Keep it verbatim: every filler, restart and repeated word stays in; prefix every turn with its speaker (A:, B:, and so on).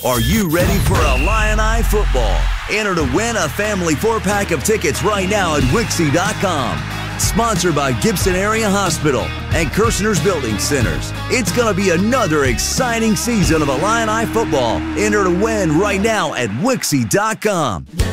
A: Are you ready for Illini football? Enter to win a family four-pack of tickets right now at Wixie dot com. Sponsored by Gibson Area Hospital and Kirshner's Building Centers. It's going to be another exciting season of Illini football. Enter to win right now at Wixie dot com.